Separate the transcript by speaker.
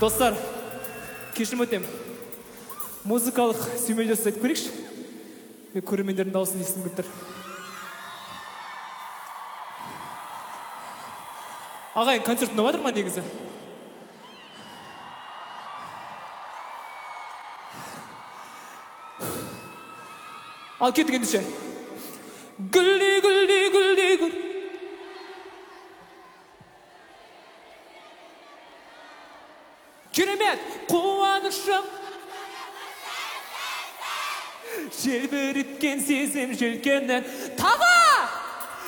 Speaker 1: Достар, кешірім өтем. Музыкалық сүймелі жасайды көрейікші. Мен көрермендердің дауысын естігім келіп тұр. Ағайын, концерт ұнап жатыр ма негізі? Ал кеттік ендеше. Гүлдей, гүлдей, гүлдей, гүл. Керемет, қуанышым. Желбіріткен сезім желкеннен тағы